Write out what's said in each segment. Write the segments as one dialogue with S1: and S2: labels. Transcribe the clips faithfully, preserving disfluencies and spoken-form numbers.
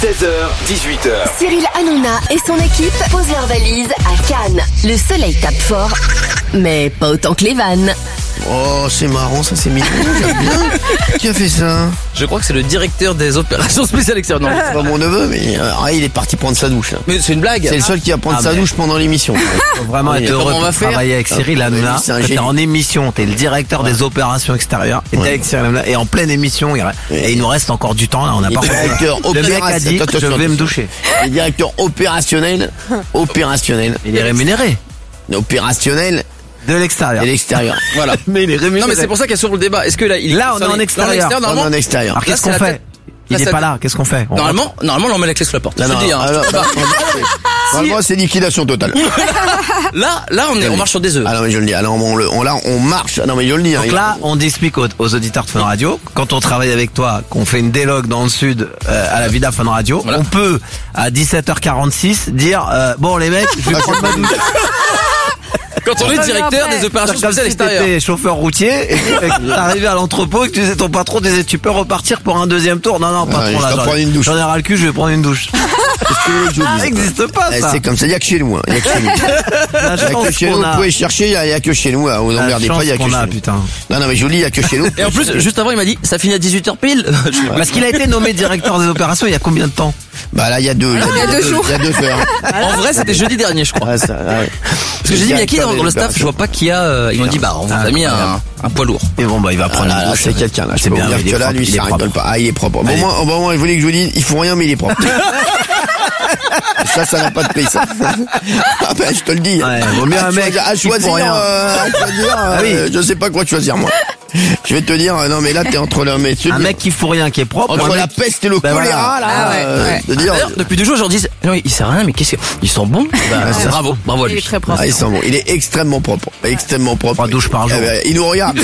S1: seize heures, dix-huit heures.
S2: Cyril Hanouna et son équipe posent leurs valises à Cannes. Le soleil tape fort, mais pas autant que les vannes.
S3: Oh, c'est marrant, ça, c'est mignon, j'aime bien. Qui a fait ça?
S4: Je crois que c'est le directeur des opérations spéciales extérieures. Non,
S3: C'est pas mon neveu, mais euh, ah, il est parti prendre sa douche. Là.
S4: mais c'est une blague.
S3: C'est le seul qui va prendre
S5: Ah,
S3: sa
S5: mais-
S3: douche pendant l'émission.
S5: Faut vraiment
S3: Oui,
S5: être
S3: comment
S5: heureux
S4: on va
S5: de
S4: faire
S5: travailler avec Cyril
S3: Ah,
S5: Hanouna.
S3: mais c'est un
S5: T'es
S3: génie.
S5: en émission, t'es le directeur des opérations extérieures. Et t'es
S3: Ouais.
S5: avec Cyril Hanouna. Et en pleine émission, il- et il nous reste encore du temps là, on n'a
S3: Il
S5: pas
S3: est directeur
S5: Le mec a
S3: opérationnel.
S5: dit,
S3: Attends,
S5: je
S3: attends,
S5: vais me
S3: attends.
S5: doucher.
S3: Le directeur opérationnel, opérationnel,
S5: Il est rémunéré
S3: opérationnel
S5: de l'extérieur.
S3: et l'extérieur.
S4: Voilà.
S5: Mais il est rémunéré.
S4: Non, mais c'est pour ça qu'il y a toujours le débat. Est-ce que là, il
S5: Là, on est en extérieur.
S3: On est
S4: normalement.
S3: en extérieur.
S5: Alors qu'est-ce
S4: Là,
S5: qu'on
S4: c'est la
S5: fait
S4: tête-
S5: Il
S4: là,
S5: est
S4: c'est
S5: pas
S4: la-
S5: là, qu'est-ce qu'on fait On
S4: Normalement, normalement, on met la clé sous la porte.
S3: Non,
S4: je te
S3: non,
S4: dis, hein.
S3: alors,
S4: Bah,
S3: normalement, c'est liquidation totale.
S4: là, là, on est, on marche sur des œufs.
S3: Ah non, mais je le dis. Alors, on, le, on, là, on marche. Ah non, mais je le dis.
S5: Donc
S3: hein.
S5: là, on explique aux, aux auditeurs de Fun Radio, quand on travaille avec toi, qu'on fait une délogue dans le sud euh, à la Vida Fun Radio,
S4: Voilà.
S5: on peut à dix-sept heures quarante-six dire euh, bon les mecs, je vais
S3: Ah,
S5: prendre ma douche.
S4: Quand on est directeur des opérations
S5: Comme
S4: spéciales
S5: si
S4: extérieures.
S5: t'étais chauffeur routier et que t'arrivais à l'entrepôt et que tu disais ton patron disait tu peux repartir pour un deuxième tour. Non non
S3: Ah,
S5: patron
S3: je
S5: là
S3: dois
S5: j'en-
S3: prendre une douche.
S5: j'en ai ras le cul, je vais prendre une douche.
S3: Qu'est-ce que vous voulez que je vous dise
S5: Ça n'existe pas
S3: Eh,
S5: ça.
S3: C'est comme ça, il n'y a que chez nous. hein. Il n'y a que chez nous.
S5: La
S3: Il y a que
S5: chance
S3: chez nous,
S5: qu'on
S3: vous
S5: a.
S3: pouvez chercher, il n'y a, il y a que chez nous. hein. Vous
S5: La
S3: emmerdez
S5: chance
S3: pas, il n'y a que
S5: qu'on
S3: chez
S5: a
S3: nous.
S5: putain.
S3: Non, non, mais je vous dis, il n'y a que chez nous.
S4: Et en plus, juste avant, il m'a dit, ça finit à dix-huit heures pile.
S5: Parce qu'il a été nommé directeur des opérations il y a combien de temps?
S3: Bah là, il y a deux. Il y a deux jours. Il y a deux heures.
S4: En vrai, c'était jeudi dernier, je crois.
S3: Ah, ça, ah ouais.
S4: Parce que j'ai dit, mais il y a qui dans dans le staff? Je vois pas qui a, euh, ils m'ont dit, bah, on vous a mis un, un poids lourd.
S5: Et bon bah il va
S3: Ah,
S5: prendre
S3: là,
S5: une
S3: là,
S5: douche.
S3: c'est quelqu'un, là. Je
S5: C'est
S3: peux
S5: bien,
S3: vous dire
S5: il est
S3: que là,
S5: propre,
S3: lui,
S5: il est
S3: ça rigole
S5: propre.
S3: pas. Ah, il est propre. Bon,
S5: Allez.
S3: moi, bon, moi, je voulais que je vous dise, il faut rien, mais il est propre. Ça, ça n'a pas de prix, ça. Ah, ben, je te le dis.
S5: Ouais, vaut mieux
S3: À
S5: un mec
S3: choisir- à
S5: qui
S3: choisir,
S5: fout rien.
S3: euh, à choisir,
S5: Ah oui.
S3: euh, je sais pas quoi choisir, moi. Je vais te dire, euh, non, mais là, t'es entre le, mais tu
S5: Un mec qui fout rien, qui est propre.
S3: entre
S5: un
S3: la
S5: mec-
S3: peste et le
S5: Ben
S3: choléra,
S5: voilà.
S3: là.
S6: Ah ouais,
S3: euh,
S6: ouais.
S3: je veux dire,
S4: D'ailleurs, depuis deux jours, je leur dis, non, il sert à rien, mais qu'est-ce que, ils sont bons? Bah,
S3: c'est-
S4: bravo, bravo à
S6: Il est
S4: lui.
S6: très propre.
S3: ah, il sent bon. Il est extrêmement propre. Extrêmement propre.
S5: Trois douches par jour.
S3: Eh ben, il nous regarde.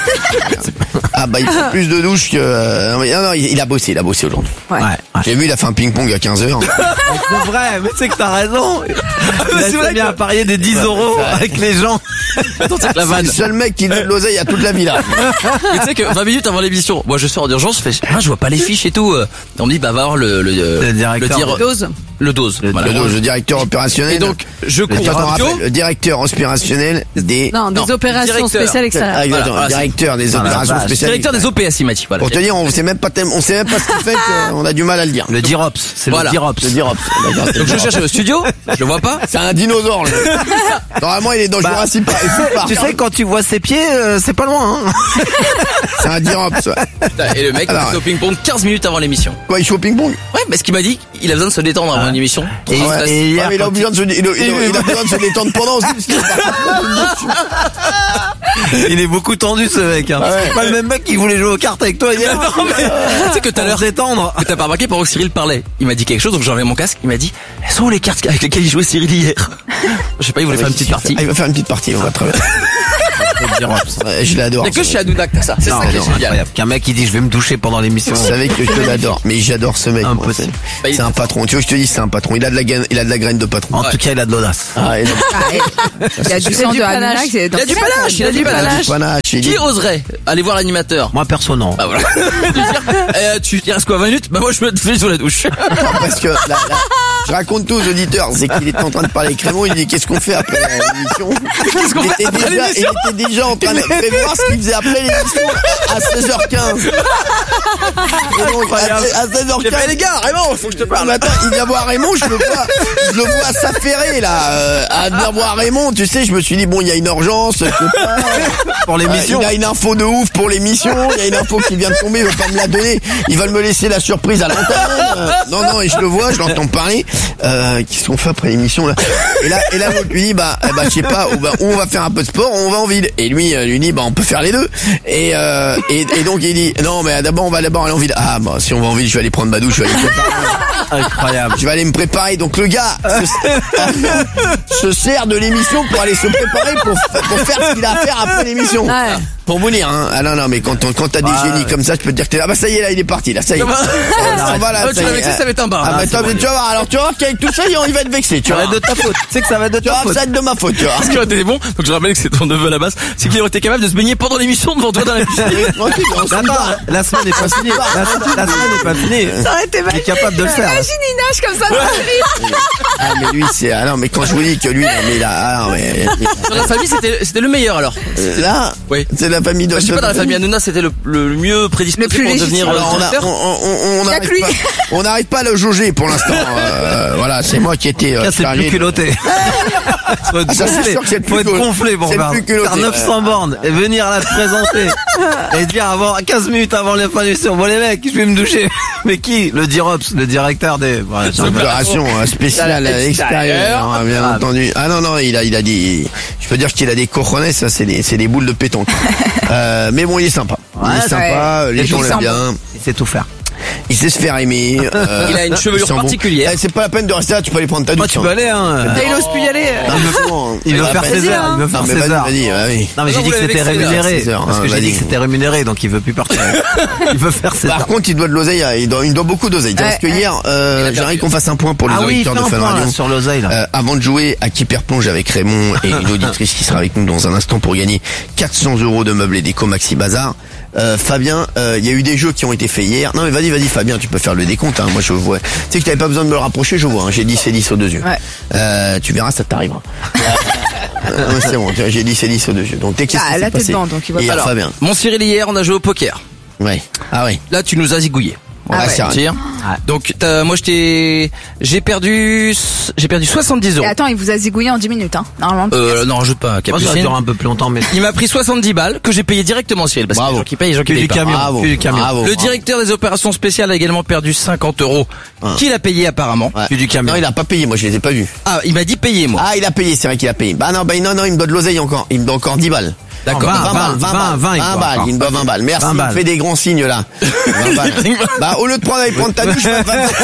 S3: Ah, bah, il prend plus de douches que, euh, non, mais- non, non, il il a bossé, il a bossé aujourd'hui.
S6: Ouais.
S5: Ouais, ouais.
S3: J'ai vu, il a fait un ping-pong à quinze heures.
S5: C'est vrai, mais c'est que t'as raison. Il
S4: c'est vrai
S5: a bien
S4: que-
S5: à parier des dix euros avec les gens.
S4: Attends, c'est que la
S3: C'est
S4: vanne.
S3: le seul mec qui donne de l'oseille à toute la ville.
S4: Et tu sais que vingt minutes avant l'émission, moi je sors d'urgence, je fais, ah, je vois pas les fiches et tout. euh. On me dit, bah, va voir le, le,
S5: Le directeur.
S4: dire-
S6: Dose.
S4: le dose. Voilà.
S3: Le, le directeur opérationnel.
S4: Et donc, je
S3: le,
S4: cours
S3: attends,
S4: en radio.
S3: rappelle, le directeur opérationnel des.
S6: Non, des
S4: Non,
S6: opérations
S4: directeur.
S6: spéciales
S3: Ah,
S6: extérieures.
S3: exactement,
S4: Voilà, voilà,
S3: directeur des
S5: Ah, la
S3: opérations
S5: vache.
S3: spéciales.
S4: Directeur des O P S, il m'a dit. Voilà.
S3: Pour te dire, on sait même pas, tellement- on sait même pas ce qu'il fait, on a du mal à le dire.
S5: Le Dirops, c'est
S4: Voilà.
S5: le Dirops.
S3: Le dire. D'accord, c'est
S4: Donc je
S3: le
S4: cherche le studio, je le vois pas.
S3: C'est un dinosaure, lui. Normalement, il est dans
S5: Bah,
S3: Jurassic Park. Park.
S5: Tu sais, quand tu vois ses pieds, euh, c'est pas loin. Hein.
S3: C'est un dirops.
S4: Et le mec, il
S3: Alors,
S4: était au ping-pong quinze minutes avant l'émission.
S3: Quoi, il joue au ping-pong?
S4: Ouais, mais ce qu'il m'a dit, il a besoin de se détendre avant une émission.
S5: Et,
S3: Ah ouais.
S5: et hier,
S3: Ah, mais il a
S5: quand
S3: besoin de se, il, il- il a besoin de se détendre pendant aussi. parce qu'il est pas-
S5: il, il est beaucoup tendu ce mec. Hein.
S3: Ah ouais.
S5: C'est pas le même mec qui voulait jouer aux cartes avec toi hier.
S4: Non, mais, tu sais que tout à
S5: Pour
S4: l'heure,
S5: se détendre.
S4: que t'as pas remarqué pendant que Cyril parlait. Il m'a dit quelque chose, donc j'ai enlevé mon casque. Il m'a dit, elles sont où les cartes avec lesquelles il jouait Cyril hier? Je sais pas, il voulait faire une petite partie.
S3: Ah, il va faire une petite partie, on va très bien. Ouais, je l'adore.
S4: Il y a que chez Hanouna que t'as ça. C'est
S5: Non,
S4: ça qui est
S5: non,
S4: génial.
S5: incroyable. Qu'un mec qui dit je vais me doucher pendant l'émission.
S3: Vous savez que je l'adore, mais j'adore ce mec. moi,
S5: Impossible.
S3: c'est- C'est un patron. Tu vois, je te dis, c'est un patron. Il a de la graine, il a de la graine de patron.
S5: En tout cas, il a de l'audace.
S3: Ah, et donc,
S6: Il y a du sang de Hanouna.
S4: Il a du panache, il a du panache.
S3: panache, il dit-
S4: Qui oserait aller voir l'animateur?
S5: Moi, perso, non.
S4: Bah voilà. Lui dire, euh, tu il reste quoi, vingt minutes? Bah moi je me fais sous la douche.
S3: Parce que là, là, je raconte tout aux auditeurs, c'est qu'il était en train de parler avec Raymond, il dit qu'est-ce qu'on fait après l'émission?
S4: Qu'est-ce qu'on
S3: Il
S4: fait
S3: était
S4: après
S3: déjà,
S4: l'émission?
S3: il était déjà en train de prévoir ce qu'il faisait après l'émission à seize heures quinze. Et donc, à, à seize heures
S4: J'ai
S3: quinze.
S4: fait les gars, Raymond, faut que je te
S3: Le
S4: parle.
S3: matin, il vient voir Raymond, je le vois, je le vois s'affairer là, euh, à venir voir Raymond. Tu sais, je me suis dit bon, il y a une urgence, je sais pas.
S5: Pour l'émission.
S3: Euh, il a une info de ouf pour l'émission. Il y a une info qui vient de tomber, il veut pas me la donner. Ils veulent me laisser la surprise à l'antenne. Euh, non, non, et je le vois, je l'entends parler. Euh, qu'est-ce qu'on fait après l'émission là? Et là, et là, l'autre lui dit bah, eh bah, je sais pas, ou, bah, ou on va faire un peu de sport, ou on va en ville. Et lui, euh, lui dit bah, on peut faire les deux. Et, euh, et, et donc il dit non, mais d'abord on va d'abord aller en ville. Ah bah, si on va en ville, je vais aller prendre ma douche, je vais aller me préparer.
S5: Incroyable.
S3: Je vais aller me préparer. Donc le gars se, se sert de l'émission pour aller se préparer pour, pour faire ce qu'il a à faire après l'émission.
S6: Ouais.
S3: Pour vous dire, hein. Ah non, non, mais quand, on- quand t'as des
S5: Ouais.
S3: génies comme ça, je peux te dire que t'es là. Ah bah ça y est, là, il est parti, là, ça y est.
S4: Ça va.
S3: On s'en va, là,
S4: Ah,
S3: ça
S4: tu
S3: y
S4: l'as
S3: est.
S4: vexé, ça va être un bar.
S3: Ah
S4: hein.
S3: bah attends, mais tu vas voir, alors tu vas voir qu'avec tout ça, il va être vexé, tu
S5: Ça
S3: vois.
S5: va être de ta faute. Tu sais que ça va être de
S3: Tu
S5: ta
S3: vois,
S5: faute.
S3: ça va être de ma faute, tu vois.
S4: Ce qui aurait été bon, donc je rappelle que c'est ton neveu à la base, c'est qu'il aurait été capable de se baigner pendant l'émission devant toi dans la piscine.
S3: Tranquille, on s'en
S5: Attends,
S3: va.
S5: la semaine n'est pas finie. La, la semaine n'est pas finie.
S6: Ça aurait été
S5: Il est
S6: magique.
S5: capable de le faire.
S6: Imagine, il nage comme ça dans la série.
S3: Ah mais lui c'est ah non mais quand je vous dis que lui non, mais là ah non mais
S4: Dans la famille, c'était c'était le meilleur alors.
S3: euh, là
S4: Oui.
S3: c'est la famille de
S4: Je sais pas, dans la famille Hanouna, c'était le, le mieux prédisposé
S6: Le plus
S4: pour
S6: légitime.
S4: devenir
S3: alors on a,
S4: docteur.
S3: on, on, on, on
S6: Y a
S3: n'arrive
S6: que lui.
S3: pas on n'arrive pas à le jauger pour l'instant euh, voilà c'est moi qui étais euh,
S5: Là, c'est le
S3: chargé
S5: plus
S3: de-
S5: culotté. Faut être
S3: Ah, ça, c'est
S5: gonflé.
S3: sûr que c'est le
S5: Faut
S3: plus
S5: être
S3: cul-
S5: gonflé pour
S3: c'est le
S5: faire,
S3: plus culotté.
S5: faire neuf cents bornes et venir là te présenter et dire avant quinze minutes avant la fin de l'émission. Bon les mecs, je vais me doucher. Mais qui? Le Dirops, le directeur des. Voilà, c'est un peu-
S3: opération euh, spéciale à l'extérieur hein, bien
S5: Ah,
S3: entendu ah non non il a il a des je peux dire qu'il a des cojones ça c'est des c'est des boules de pétanque euh, mais bon il est sympa il
S5: Ouais,
S3: est sympa les
S6: Et
S3: gens
S6: puis,
S3: l'aiment
S6: il sent
S3: bien
S5: Il sait tout faire.
S3: il sait se faire aimer euh,
S4: Il a une chevelure
S3: il sent bon.
S4: particulière.
S3: Eh, c'est pas la peine de rester là tu peux aller prendre ta
S5: Moi
S3: douche
S5: tu
S3: hein.
S5: peux aller hein.
S6: Il ose plus y aller.
S3: Non, mais bon,
S5: Il veut
S3: c'est
S5: faire
S3: pas
S5: ses
S3: plaisir,
S5: heures, il veut
S3: hein.
S5: faire
S3: Non, mais
S5: ses
S3: vas-y,
S5: heures.
S3: vas-y, vas-y.
S5: Non mais
S4: Non,
S5: j'ai dit
S4: vous
S5: que c'était
S4: l'avez vexé, là,
S5: rémunéré.
S3: six heures,
S5: Parce
S3: hein,
S5: que j'ai dit
S3: vas-y.
S5: que c'était rémunéré donc il veut plus partir. Il veut faire ses
S3: Par
S5: heures.
S3: contre, il doit de l'oseille, il doit, il doit beaucoup d'oseille. Parce que
S6: Ouais,
S3: hier, euh, j'aimerais qu'on fasse un point pour les
S5: Ah oui,
S3: auditeurs
S5: fais
S3: de
S5: un
S3: Fun
S5: point
S3: Radio.
S5: là, sur l'oseille là.
S3: Euh, avant de jouer à Qui perd plonge avec Raymond et une auditrice qui sera avec nous dans un instant pour gagner quatre cents euros de meubles et déco Maxi Bazar. Euh, Fabien, euh, il y a eu des jeux qui ont été faits hier. Non mais vas-y, vas-y Fabien, tu peux faire le décompte. Hein. Moi je vois. Tu sais que t'avais pas besoin de me le rapprocher, je vois. Hein. J'ai dit c'est dix aux deux yeux.
S6: Ouais.
S3: Euh, tu verras, ça t'arrivera. euh, ouais, c'est bon, tu vois, j'ai dit c'est dix aux deux yeux. Donc t'es qu'est-ce
S6: Ah,
S3: qui
S6: là,
S3: s'est
S6: t'es
S3: passé
S6: dedans, donc il voit
S3: hier,
S4: Alors,
S3: Fabien.
S4: mon Cyril hier, on a joué au poker.
S3: Ouais. Ah ouais.
S4: Là, tu nous as zigouillé. On
S6: Ah
S4: va
S6: ouais.
S4: se mentir. Donc, t'as- moi, je t'ai, j'ai perdu, j'ai perdu soixante-dix
S6: Et
S4: euros.
S6: attends, il vous a zigouillé en dix minutes, hein. Normalement.
S4: Euh, non, rajoute pas,
S5: Moi ça
S4: Capucine.
S5: dure un peu plus longtemps mais.
S4: Il m'a pris soixante-dix balles que j'ai payé directement Cyril parce
S3: Bravo.
S4: que les gens qui payent, les gens qui
S5: Que
S4: payent
S5: du
S4: pas.
S5: camion.
S3: Bravo.
S5: Que du camion.
S3: Bravo.
S4: Le directeur des opérations spéciales a également perdu cinquante euros.
S3: Ah.
S4: Qu'il a payé apparemment.
S3: Ouais.
S5: Que du camion.
S3: Non, il a pas payé, moi je les ai pas vus.
S4: Ah, il m'a dit payer moi.
S3: Ah, il a payé, c'est vrai qu'il a payé. Bah non, bah non, non, il me doit de l'oseille encore. Il me doit encore dix balles.
S4: D'accord.
S5: vingt,
S3: vingt balles, vingt balles,
S5: vingt, il
S3: vingt
S5: doit
S3: balles,
S5: encore.
S3: il me doit vingt balles. Merci,
S5: vingt
S3: il me
S5: balles.
S3: fait des grands signes là. vingt balles. Bah au lieu de prendre, aller prendre ta douche, va, va, va,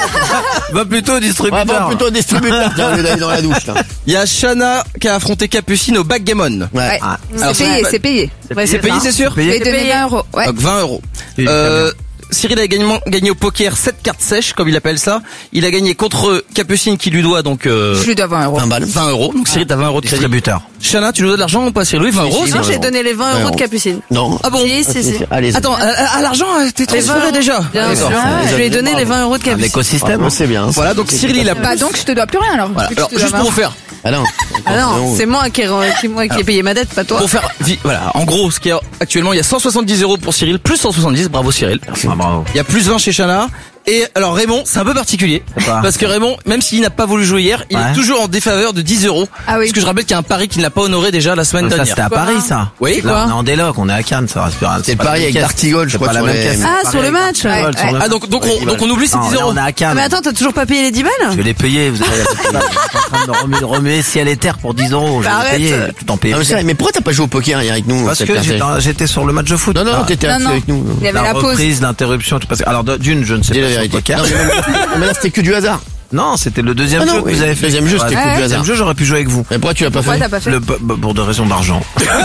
S5: Va plutôt au
S3: va, va
S5: distributeur.
S3: plutôt au distributeur, tiens, au lieu d'aller dans la douche là.
S4: Il y a Shana qui a affronté Capucine au backgammon.
S3: Ouais.
S6: Ouais.
S5: Ah.
S4: Alors,
S6: C'est payé,
S4: c'est-
S6: c'est payé.
S4: Ouais, c'est payé, c'est sûr.
S6: Je vais donner vingt euros. Ouais.
S4: Donc vingt euros.
S5: Et du
S4: Euh, Cyril a gagné, gagné au poker sept cartes sèches, comme il appelle ça. Il a gagné contre Capucine qui lui doit donc euh,
S6: Je lui dois vingt euros.
S3: vingt balles.
S4: vingt euros. Donc Cyril, t'as vingt euros de crédit.
S5: Distributeur.
S4: Shana, tu nous dois de l'argent ou pas Cyril? Oui, vingt euros.
S3: si,
S4: ça.
S1: Non,
S3: vingt
S1: j'ai
S3: euros.
S1: donné les vingt euros
S3: euros.
S1: de Capucine.
S3: Non.
S4: Ah bon?
S1: Si, si, si.
S3: Allez.
S4: Attends, à, à- à l'argent, t'es transféré déjà.
S1: Bien
S4: D'accord.
S1: sûr. Je lui ai donné les vingt euros de
S5: Un
S1: Capucine.
S5: écosystème.
S3: Ah, c'est bien.
S4: Voilà, donc Cyril, il a
S6: Bah donc je te dois plus rien alors.
S4: Voilà.
S6: vu que
S4: Alors,
S6: je te dois
S4: juste pour
S6: vingt.
S4: vous faire,
S3: Ah non.
S1: Ah non, c'est moi qui ai, qui, moi qui ai payé ma dette, pas toi.
S4: pour faire, vi- voilà, en gros, ce qu'il y a actuellement, il y a cent soixante-dix euros pour Cyril, plus cent soixante-dix, bravo Cyril.
S5: Ah bravo.
S4: Il y a plus vingt chez Shana. Et alors Raymond, c'est un peu particulier.
S5: Pourquoi
S4: Parce que Raymond, même s'il n'a pas voulu jouer hier, il
S5: Ouais.
S4: est toujours en défaveur de dix euros.
S6: Ah oui.
S4: Parce que je rappelle qu'il y a un pari qu'il n'a pas honoré déjà la semaine
S5: Ça
S4: dernière.
S5: c'était à Paris ça.
S4: Oui,
S5: Là
S4: quoi
S5: on est en déloc, on est à Cannes, ça respire.
S3: C'est pareil avec Dartigol, je
S5: C'est
S3: crois,
S5: pas la
S3: sur
S5: même
S3: les-
S5: caisse.
S1: Ah,
S5: C'est
S1: sur le
S5: pareil,
S1: match.
S5: Dartigol,
S6: Ouais,
S5: sur le-
S4: Ah donc donc on, donc on oublie ces
S5: Non,
S4: dix
S5: là,
S4: euros.
S5: on est à Cannes.
S1: Mais attends, t'as toujours pas payé les dix balles?
S5: Je vais les payer, vous allez je suis en train de remuer, remuer ciel et terre pour dix euros. Je vais
S1: Bah,
S5: les
S1: arrête.
S5: payer, tout en payant.
S3: Ah, mais, c'est vrai, mais pourquoi t'as pas joué au poker hier avec nous?
S5: Parce
S3: cette
S5: que
S3: carte
S5: j'étais
S3: sèche
S5: j'étais sur le match de foot.
S3: Non, non, non,
S5: Ah,
S3: t'étais
S6: Non,
S3: assis
S6: non.
S3: avec nous.
S6: Il y avait la pause.
S5: reprise, l'interruption, tout parce que alors de- d'une, je ne sais
S3: Dis
S5: pas
S3: la
S5: sur le
S3: vérité.
S5: poker.
S3: Non, mais, même- mais là, c'était que du hasard.
S5: Non, c'était le deuxième
S3: Ah non,
S5: jeu que
S3: oui,
S5: vous avez fait.
S3: deuxième jeu, c'était
S5: Ouais,
S3: que du
S5: le deuxième
S3: hasard.
S5: jeu, j'aurais pu jouer avec vous.
S3: Mais pourquoi tu l'as pas
S6: Pourquoi
S3: fait?
S6: t'as pas fait?
S5: Le, b- b- pour des raisons d'argent.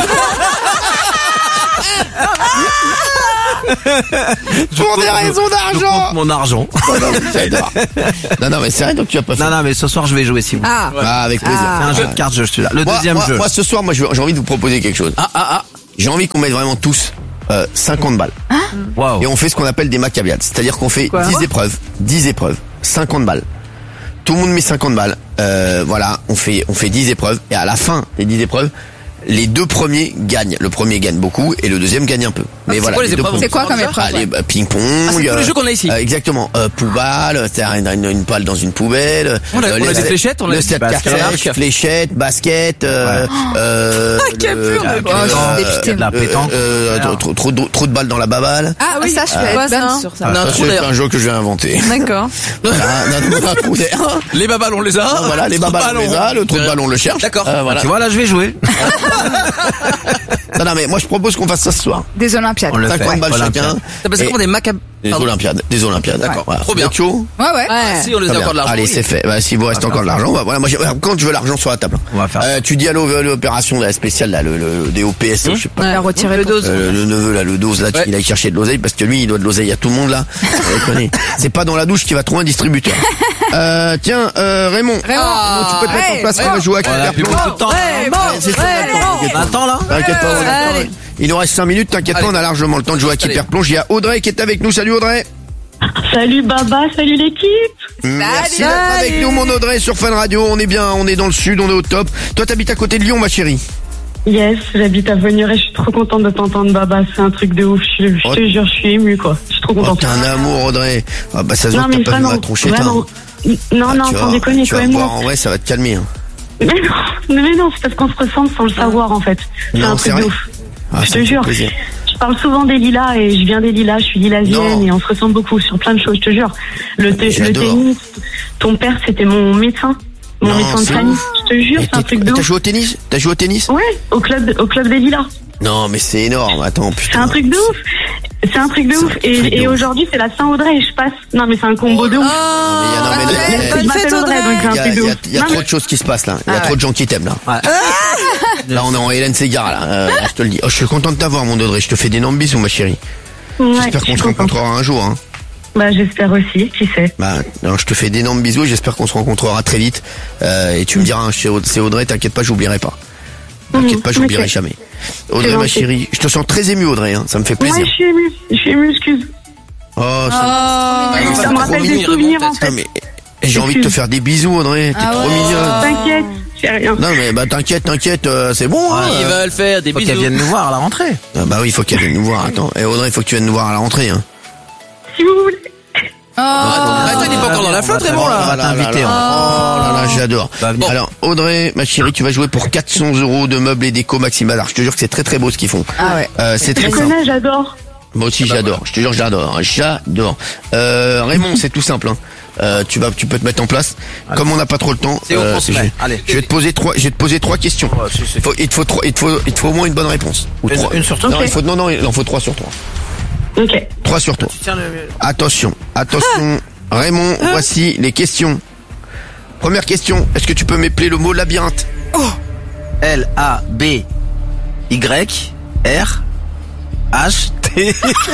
S3: Pour des raisons
S5: Je
S3: d'argent.
S5: compte mon argent.
S3: J'adore. Non, non, mais c'est vrai, donc tu as pas fait.
S5: Non, non, mais ce soir, je vais jouer si vous.
S6: Ah.
S3: Ah, avec plaisir.
S5: C'est un jeu de cartes, je suis là. Le
S3: Moi,
S5: deuxième
S3: moi,
S5: jeu.
S3: moi, ce soir, moi, je- j'ai envie de vous proposer quelque chose.
S4: Ah ah ah.
S3: J'ai envie qu'on mette vraiment tous euh, cinquante balles.
S5: Waouh.
S3: Et on fait ce qu'on appelle des macabiades. C'est-à-dire qu'on fait dix épreuves. dix épreuves. cinquante balles. Tout le monde met cinquante balles. Euh, voilà, on fait, on fait dix épreuves. Et à la fin des dix épreuves, les deux premiers gagnent. Le premier gagne beaucoup et le deuxième gagne un peu. Mais
S4: c'est
S3: voilà.
S4: quoi les
S3: deux
S4: épreuves
S3: premiers.
S6: C'est quoi comme épreuve?
S3: Allez, bah, ping-pong.
S4: Ah, c'est tous les
S3: euh,
S4: jeux qu'on a ici.
S3: euh, exactement. Euh, poubelle, c'est une, une, une balle dans une poubelle.
S4: On a-
S3: euh,
S4: on a
S3: les-
S4: des fléchettes, on a
S3: le
S4: des
S3: set
S4: baskets.
S3: cartes sèches, fléchettes, basket, euh, euh,
S1: quel
S3: le-
S1: pur,
S3: le-
S1: mais
S6: oh, je suis
S3: euh,
S6: dépitée.
S5: De la pétanque.
S3: euh, euh, trop, trop, de- trop de balles dans la baballe.
S6: Ah oui, ça je suis
S1: Quoi,
S6: être bonne
S1: ça
S6: sur ça.
S4: On a un
S3: Ça,
S4: trou
S3: c'est
S4: d'air.
S3: un jeu que je vais inventer.
S1: D'accord.
S3: Voilà, on a un trou d'air.
S4: Les babales on les a.
S3: Ah, voilà, les babales on les a, le trou de balle on le cherche.
S4: D'accord.
S3: Euh, voilà.
S5: Tu vois, là, je vais jouer.
S3: Non, non, mais moi je propose qu'on fasse ça ce soir.
S6: Des Olympiades.
S5: On le fait.
S3: cinquante balles
S5: Olympiade.
S3: chacun.
S4: T'as passé
S3: Et-
S4: comment des macab...
S3: Des
S4: Pardon.
S3: Olympiades, des Olympiades.
S4: D'accord.
S3: Voilà.
S4: Trop bien.
S3: Vous êtes chaud?
S6: Ouais, ouais.
S1: Ouais.
S4: Si on nous
S3: Très
S4: a
S3: bien.
S4: encore de l'argent.
S3: Allez,
S4: oui.
S3: c'est fait. Bah, s'il vous reste encore de l'argent, bah, voilà, moi, j'ai- quand tu veux l'argent sur la table.
S5: On va faire ça.
S3: Euh, tu dis à l'o- l'opération là, spéciale, là, le, le, des O P S, je sais pas.
S6: La retirer
S1: Le
S6: pour-
S1: dose.
S3: Euh, le neveu là, le dose là,
S4: Ouais.
S3: il aille chercher de l'oseille parce que lui, il doit de l'oseille à tout le monde là. Vous connaissez. C'est pas dans la douche qu'il va trouver un distributeur. Euh, tiens, euh, Raymond.
S1: Raymond.
S3: Raymond, tu peux te mettre en
S1: Ouais,
S3: place, on
S1: ouais.
S3: va jouer à
S5: On a plus
S3: Hyperplomb.
S5: beaucoup de temps.
S1: Raymond,
S3: Ouais, c'est ça,
S1: Raymond.
S3: t'inquiète pas.
S5: Attends là.
S3: T'inquiète pas, on a le temps.
S1: Allez.
S3: Il nous reste cinq minutes, t'inquiète pas,
S4: Allez.
S3: on a largement le temps de jouer à
S4: Allez.
S3: Hyperplonge. Il y a Audrey qui est avec nous. Salut Audrey.
S7: Salut Baba, salut l'équipe.
S3: Merci
S1: Salut.
S3: d'être avec nous, mon Audrey, sur Fun Radio. On est bien, on est dans le sud, on est au top. Toi, t'habites à côté de Lyon, ma chérie.
S7: Yes, j'habite à Venir et je suis trop contente de t'entendre Baba, c'est un truc de ouf, je, je
S3: Oh.
S7: te jure, je suis émue quoi. Je suis trop
S3: Oh,
S7: contente.
S3: t'es un amour, Audrey. Ah, bah, ça se voit
S7: non
S3: que
S7: mais
S3: t'as pas vu
S7: vraiment,
S3: ma tronchette,
S7: vraiment.
S3: hein.
S7: Non,
S3: Ah,
S7: non,
S3: tu
S7: sans
S3: vas-
S7: déconner,
S3: tu
S7: toi
S3: vas
S7: et
S3: voir,
S7: moi.
S3: en vrai, ça va te calmer, hein.
S7: Mais non, mais non, c'est parce qu'on se ressemble sans le savoir en fait. C'est
S3: Non,
S7: un
S3: c'est
S7: truc de
S3: vrai.
S7: ouf.
S3: Ah,
S7: je
S3: ça
S7: te
S3: me fait
S7: jure.
S3: plaisir.
S7: Je parle souvent des lilas et je viens des lilas, je suis lilasienne
S3: Non.
S7: et on se ressemble beaucoup sur plein de choses, je te jure. Le, te- le
S3: J'adore.
S7: tennis, ton père c'était mon médecin, mon
S3: Non,
S7: médecin de
S3: c'est
S7: famille.
S3: ouf.
S7: Je te jure,
S3: Et
S7: c'est un
S3: t'es-
S7: truc de
S3: T'as
S7: ouf.
S3: joué au tennis? T'as joué au tennis?
S7: Ouais, au club, au club des lilas.
S3: Non, mais c'est énorme. Attends, putain.
S7: C'est un truc de ouf. C'est un truc de
S3: C'est un
S7: ouf.
S3: truc de
S7: Et, et
S3: ouf.
S7: aujourd'hui, c'est la Saint-Audrey et je passe. Non, mais c'est un combo de ouf.
S3: Non, mais il y a- non, mais là,
S1: Bonne
S3: eh,
S1: fête,
S7: Je
S1: bonne
S7: m'appelle
S1: fête,
S7: Audrey, donc c'est
S1: Audrey.
S7: un
S3: Il y a,
S7: truc de
S3: il y a-
S7: ouf.
S3: il y a
S7: Non,
S3: trop
S7: mais-
S3: de choses qui se passent là. Il y a
S1: Ah
S3: trop
S1: ouais.
S3: de gens qui t'aiment là.
S5: Ouais.
S3: Là, on est en Hélène Ségara là. Euh, là, je te le dis. Oh, je suis content de t'avoir, mon Audrey. Je te fais d'énormes bisous, ma chérie.
S7: Ouais,
S3: J'espère
S7: je
S3: qu'on
S7: suis
S3: se
S7: contente.
S3: rencontrera un jour. Hein.
S7: Bah, j'espère aussi, qui sait.
S3: Bah, non, je te fais d'énormes bisous et j'espère qu'on se rencontrera très vite. Euh, et tu me diras, hein, c'est Aud- c'est Audrey, t'inquiète pas, j'oublierai pas. T'inquiète pas,
S7: Mhm,
S3: j'oublierai
S7: ok.
S3: jamais. Audrey,
S7: C'est
S3: ma
S7: gentil.
S3: chérie, je te sens très ému, Audrey. Hein. Ça me fait
S7: Ouais,
S3: plaisir.
S7: je suis émue. Je suis émue, excuse.
S3: Oh, ça,
S4: Ah,
S7: Ça
S4: c'est
S7: me
S4: trop
S7: rappelle
S4: mignon,
S7: des souvenirs,
S4: Raymond,
S7: en fait.
S3: non, mais et j'ai envie de te faire des bisous, Audrey. T'es
S1: Ah
S3: trop
S1: ouais.
S3: mignonne.
S7: T'inquiète, c'est rien.
S3: Non, mais bah t'inquiète, t'inquiète, euh, c'est bon. Hein,
S4: Ils
S3: euh.
S4: veulent faire des
S5: Faut
S4: bisous.
S5: qu'elle vienne nous voir à la rentrée.
S3: Ah, bah oui, il faut qu'elle vienne nous voir. Attends, et Audrey, il faut que tu viennes nous voir à la rentrée. Hein.
S7: Si vous voulez.
S4: Attends, il est pas encore dans la flotte, Raymond, là.
S5: On va t'inviter.
S3: Oh là là, j'adore.
S5: Va venir.
S3: Alors, Audrey, ma chérie, tu vas jouer pour quatre cents euros de meubles et déco Maxime Bazar. Je te jure que c'est très très beau ce qu'ils font.
S1: Ah ouais.
S3: Euh, c'est très
S7: Je
S3: simple.
S7: connais, j'adore.
S3: Moi aussi, j'adore. Je te jure, j'adore. J'adore. Euh, Raymond, c'est tout simple. Hein. Euh, tu vas, tu peux te mettre en place. Comme on n'a pas trop le temps,
S4: C'est au qu'on se
S3: je,
S4: met. Allez.
S3: je vais te poser trois, je vais te poser trois questions.
S5: Ouais, si, si.
S3: Faut- il te faut trois, il te faut, il te faut au moins une bonne réponse. Ou
S5: Une-
S3: trois.
S5: une sur trois.
S3: Non, il faut, non, non, il en faut trois sur trois.
S7: Ok.
S3: Trois sur trois.
S5: Tiens, le...
S3: Attention, attention, Raymond, voici les questions. Première question, est-ce que tu peux m'épeler le mot labyrinthe?
S5: L A B Y R H T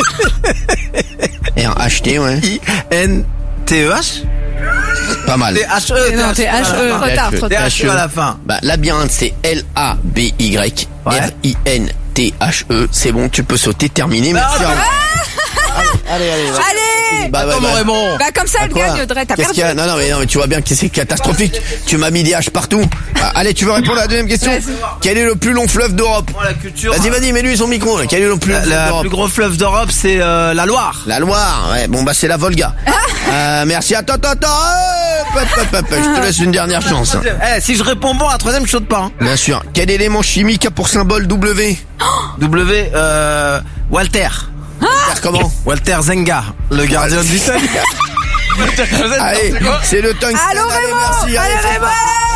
S3: R H T, ouais.
S5: I N T E H
S3: Pas mal.
S5: T H E
S1: Non, T H E.
S6: Trop tard, trop
S5: T
S6: tard.
S5: H E à la fin.
S3: Bah, labyrinthe, c'est L A B Y
S5: Ouais.
S3: R I N T H E. C'est bon, tu peux sauter, terminé. Merci. Allez, allez, allez. va.
S1: Allez.
S3: Bah,
S4: Attends,
S3: bah,
S4: mon
S3: bah.
S4: Raymond.
S6: Bah, comme ça, elle
S3: Quoi
S6: gagne, Audrey, t'as
S3: Qu'est-ce
S6: perdu.
S3: qu'il y a Non, non, mais non, mais tu vois bien que c'est catastrophique. Tu m'as mis des haches partout. Ah, allez, tu veux répondre à la deuxième question? Quel est le plus long fleuve d'Europe?
S5: Oh, la culture.
S3: Vas-y, vas-y, mets-lui son micro. là. Quel est le plus long
S5: La,
S3: fleuve
S5: la
S3: d'Europe?
S5: plus gros fleuve d'Europe, c'est euh, la Loire.
S3: La Loire, ouais, bon bah c'est la Volga. Euh, merci, attends, attends, attends, hop, hop, hop, hop, je te laisse une dernière chance. hein.
S5: Eh, si je réponds bon, à la troisième, je saute pas. Hein.
S3: Bien sûr. Quel élément chimique a pour symbole W?
S5: W, euh, Walter.
S3: Faire comment?
S5: Walter Zenga, le gardien du sol.
S3: Allez, c'est le tungstène.
S1: Allô,
S3: Allez,
S1: Raymond.
S3: merci, allez,
S1: Allez,
S3: c'est
S1: Raymond.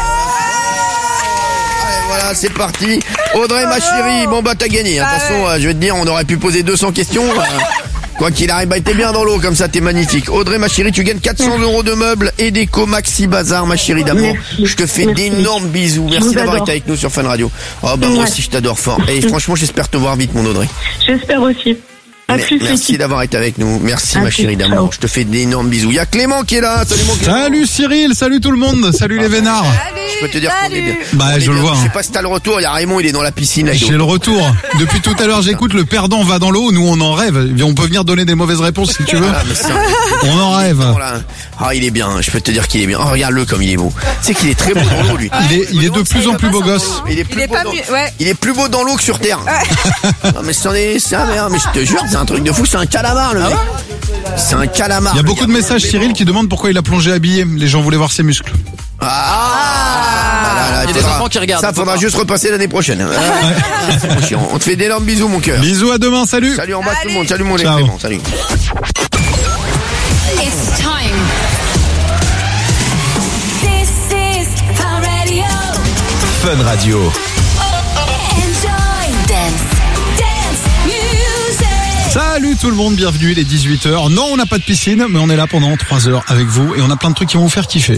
S3: Allez, voilà, c'est parti. Audrey, ma chérie, bon bah t'as gagné. hein. De toute façon, euh, je vais te dire, on aurait pu poser deux cents questions. euh, Quoi qu'il arrive, bah t'es bien dans l'eau, comme ça t'es magnifique. Audrey, ma chérie, tu gagnes quatre cents euros de meubles et déco Maxi Bazar, ma chérie d'amour.
S7: Merci.
S3: Je te fais
S7: Merci.
S3: d'énormes bisous. Merci
S7: vous
S3: d'avoir
S7: adore.
S3: été avec nous sur Fun Radio. Oh bah moi
S7: Ouais.
S3: aussi je t'adore fort. Et franchement, j'espère te voir vite, mon Audrey.
S7: J'espère aussi. À
S3: Mais-
S7: plus,
S3: Merci
S7: l'équipe.
S3: d'avoir été avec nous. Merci
S7: À
S3: ma
S7: plus,
S3: chérie d'amour.
S7: ciao.
S3: Je te fais d'énormes bisous. Il y a Clément qui est là. Salut mon Clément.
S8: Salut Cyril, salut tout le monde, salut les vénards.
S3: Je peux te dire qu'on est bien.
S8: Bah,
S3: On est
S8: je le
S3: bien.
S8: vois,
S3: Je sais
S8: hein.
S3: pas si t'as le retour. Il y a Raymond, il est dans la piscine. Là, il est
S8: J'ai
S3: au-
S8: le retour. Depuis tout à l'heure, j'écoute le perdant va dans l'eau. Nous, on en rêve. On peut venir donner des mauvaises réponses si tu veux.
S3: Ah, mais c'est un-
S8: On en rêve.
S3: Voilà. Ah, il est bien. Je peux te dire qu'il est bien. Oh, regarde-le comme il est beau. Tu sais qu'il est très beau dans l'eau, lui.
S8: Il est, il est de plus en plus beau gosse.
S3: Il est plus
S1: Il est
S3: beau
S1: pas
S3: dans...
S1: mieux, ouais.
S3: Il est plus beau dans l'eau que sur terre. Non, mais c'en est, c'est un merde. Mais je te jure, c'est un truc de fou. C'est un calamar, le mec. C'est un calamar.
S8: Il y a
S3: le
S8: beaucoup de
S3: gars.
S8: messages, Cyril, qui demandent pourquoi il a plongé habillé. Les gens voulaient voir ses muscles.
S3: Ah, là, là,
S4: Il y a des
S3: faudra-
S4: enfants qui regardent.
S3: Ça, faudra juste repasser l'année prochaine. Ah, c'est trop chiant. On te fait d'énormes bisous, mon cœur.
S8: Bisous, à demain, salut.
S3: Salut en bas tout le monde. Salut mon
S8: Ciao.
S3: Clément. Salut.
S2: It's time. This is Fun Radio.
S9: Fun Radio.
S2: Enjoy. Dance.
S8: Salut tout le monde, bienvenue, il est dix-huit heures. Non, on n'a pas de piscine, mais on est là pendant trois heures avec vous et on a plein de trucs qui vont vous faire kiffer.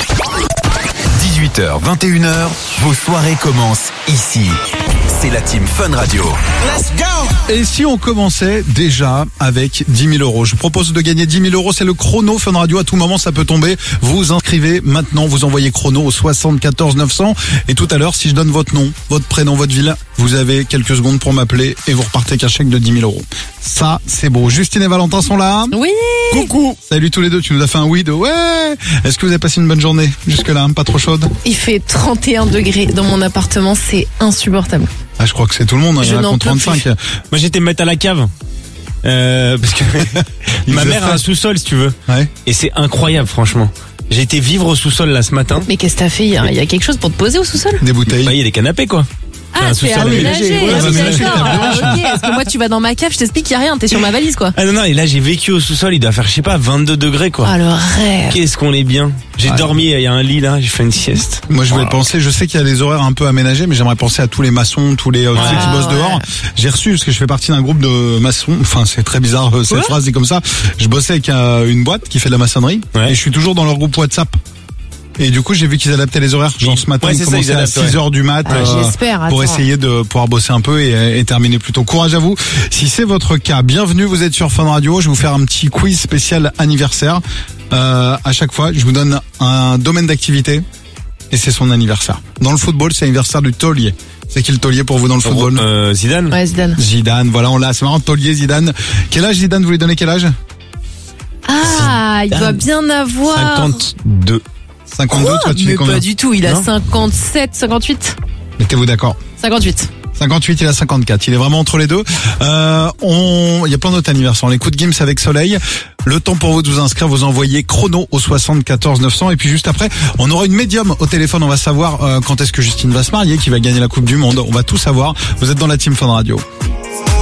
S9: dix-huit heures, vingt et une heures, vos soirées commencent ici. C'est la team Fun Radio.
S8: Let's go! Et si on commençait déjà avec dix mille euros? Je vous propose de gagner dix mille euros, c'est le chrono Fun Radio, à tout moment ça peut tomber. Vous vous inscrivez maintenant, vous envoyez chrono au soixante-quatorze neuf cents et tout à l'heure, si je donne votre nom, votre prénom, votre ville, vous avez quelques secondes pour m'appeler et vous repartez avec un chèque de dix mille euros. Ça, c'est beau. Justine et Valentin sont là.
S1: Oui.
S8: Coucou. Salut tous les deux, tu nous as fait un oui de ouais. Est-ce que vous avez passé une bonne journée jusque-là, pas trop chaude?
S10: Il fait trente et un degrés dans mon appartement, c'est insupportable.
S8: Ah, je crois que c'est tout le monde, hein, il y en a contre trente-cinq.
S11: Moi, j'étais me mettre à la cave. Euh, parce que ma mère a un sous-sol, si tu veux.
S8: Ouais.
S11: Et c'est incroyable, franchement. J'ai été vivre au sous-sol là ce matin.
S10: Mais qu'est-ce que t'as fait? Il y, a, il y a quelque chose pour te poser au sous-sol?
S8: Des bouteilles.
S11: Bah, il y a des canapés, quoi.
S10: Ah, c'est aménagé.
S8: Ouais,
S10: Ah, oui,
S8: aménagé,
S10: d'accord.
S8: t'as bien
S10: Ah,
S8: reçu.
S10: ok, parce que moi, tu vas dans ma cave, je t'explique qu'il n'y a rien, t'es sur ma valise, quoi.
S11: Ah non, non, et là j'ai vécu au sous-sol, il doit faire, je sais pas, vingt-deux degrés, quoi.
S10: Ah, le rêve.
S11: Qu'est-ce qu'on est bien. J'ai
S8: Ouais.
S11: dormi, il y a un lit là, j'ai fait une sieste.
S8: Moi, je voulais penser, je sais qu'il y a des horaires un peu aménagés, mais j'aimerais penser à tous les maçons, tous les euh, ceux qui
S10: Ah,
S8: bossent
S10: ouais.
S8: dehors. J'ai reçu, parce que je fais partie d'un groupe de maçons, enfin, c'est très bizarre, euh, cette phrase dit comme ça. Je bossais avec euh, une boîte qui fait de la maçonnerie,
S11: Ouais.
S8: et je suis toujours dans leur groupe WhatsApp. Et du coup, j'ai vu qu'ils adaptaient les horaires. Genre, ce matin,
S11: Ouais,
S8: ils
S11: c'est ça,
S8: commençaient
S11: ils
S8: à
S11: adaptent,
S8: six heures du mat,
S10: Ah,
S8: euh,
S10: j'espère,
S8: pour
S10: attends.
S8: essayer de pouvoir bosser un peu et, et terminer plus tôt. Courage à vous. Si c'est votre cas, bienvenue, vous êtes sur Fun Radio. Je vais vous faire un petit quiz spécial anniversaire. Euh, à chaque fois, je vous donne un domaine d'activité et c'est son anniversaire. Dans le football, c'est l'anniversaire du taulier. C'est qui le taulier pour vous dans le football?
S11: Euh, Zidane.
S10: Ouais, Zidane.
S8: Zidane, voilà, on l'a. C'est marrant, taulier, Zidane. Quel âge Zidane? Vous lui donnez quel âge?
S10: Ah, il doit bien avoir.
S11: cinquante-deux.
S8: cinquante-deux, toi, tu
S10: Mais
S8: fais combien?
S10: pas du tout, il a
S11: Non.
S10: cinquante-sept, cinquante-huit.
S8: Mettez-vous d'accord.
S10: cinquante-huit.
S8: cinquante-huit, il a cinquante-quatre. Il est vraiment entre les deux. Euh, on, il y a plein d'autres anniversaires. On écoute Gims avec Soleil. Le temps pour vous de vous inscrire, vous envoyez chrono au soixante-quatorze neuf cents. Et puis juste après, on aura une médium au téléphone. On va savoir euh, quand est-ce que Justine va se marier, qui va gagner la Coupe du Monde. On va tout savoir. Vous êtes dans la team Fun Radio.